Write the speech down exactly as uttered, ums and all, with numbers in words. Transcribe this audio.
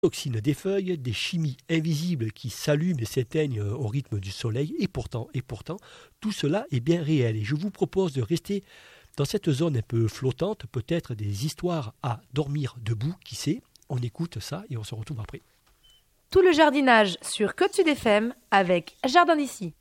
toxines des feuilles, des chimies invisibles qui s'allument et s'éteignent au rythme du soleil. Et pourtant, et pourtant, tout cela est bien réel. Et je vous propose de rester dans cette zone un peu flottante, peut-être des histoires à dormir debout, qui sait. On écoute ça et on se retrouve après. Tout le jardinage sur Côte Sud F M avec Jardin d'ici.